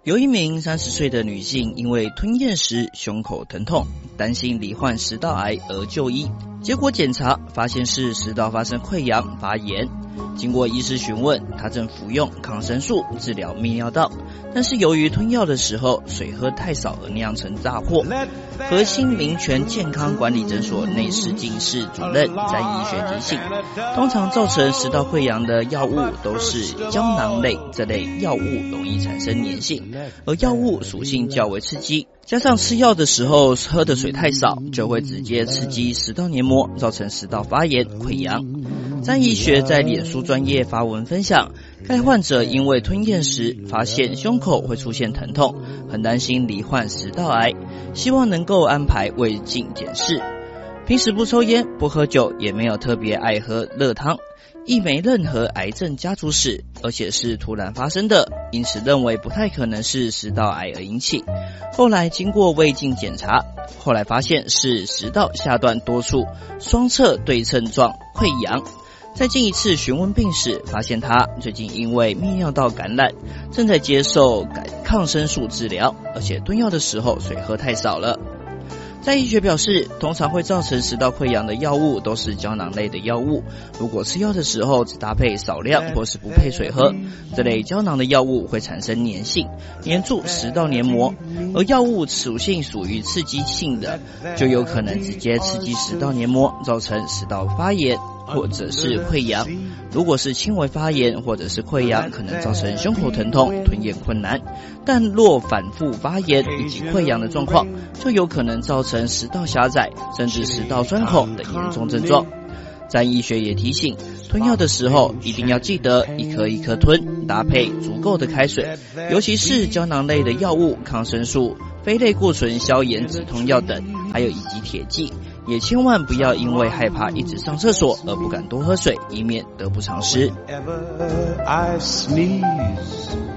有一名30岁的女性，因为吞咽时胸口疼痛，担心罹患食道癌而就医，结果检查发现是食道发生溃疡发炎。经过医师询问，她正服用抗生素治疗泌尿道，但是由于吞药的时候水喝太少而酿成大祸。核心民权健康管理诊所内视镜室主任詹医学提醒，通常造成食道溃疡的药物都是胶囊类，这类药物容易产生粘性，而药物属性较为刺激，加上吃药的时候喝的水太少，就会直接刺激食道黏膜，造成食道发炎溃疡。詹医学在脸书专页发文分享，该患者因为吞咽时发现胸口会出现疼痛，很担心罹患食道癌，希望能够安排胃镜检视。平时不抽烟不喝酒，也没有特别爱喝热汤，亦没任何癌症家族史，而且是突然发生的，因此认为不太可能是食道癌而引起。后来经过胃镜检查，后来发现是食道下段多处双侧对称状溃疡。再进一次询问病史，发现他最近因为泌尿道感染，正在接受抗生素治疗，而且吞药的时候水喝太少了。在医学表示，通常会造成食道溃疡的药物都是胶囊类的药物，如果吃药的时候只搭配少量或是不配水喝，这类胶囊的药物会产生粘性，粘住食道黏膜，而药物属性属于刺激性的，就有可能直接刺激食道黏膜，造成食道发炎或者是溃疡。如果是轻微发炎或者是溃疡，可能造成胸口疼痛、吞咽困难，但若反复发炎以及溃疡的状况，就有可能造成食道狭窄甚至食道钻孔的严重症状。詹医学也提醒，吞药的时候一定要记得一颗一颗吞，搭配足够的开水，尤其是胶囊类的药物、抗生素、非类固醇消炎止痛药等，还有以及铁剂，也千万不要因为害怕一直上厕所而不敢多喝水，以免得不偿失。